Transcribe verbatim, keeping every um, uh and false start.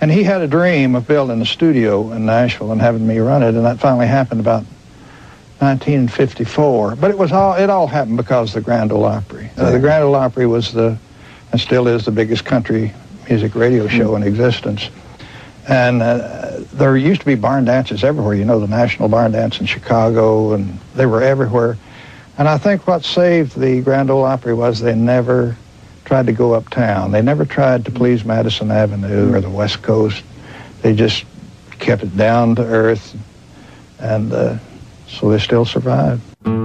And he had a dream of building a studio in Nashville and having me run it, and that finally happened about nineteen fifty-four. But it was all it all happened because of the Grand Ole Opry. Uh, the Grand Ole Opry was the, and still is, the biggest country music radio show mm. in existence. And uh, there used to be barn dances everywhere. You know, the National Barn Dance in Chicago, and they were everywhere. And I think what saved the Grand Ole Opry was they never tried to go uptown. They never tried to please Madison Avenue or the West Coast. They just kept it down to earth, and uh, so they still survived.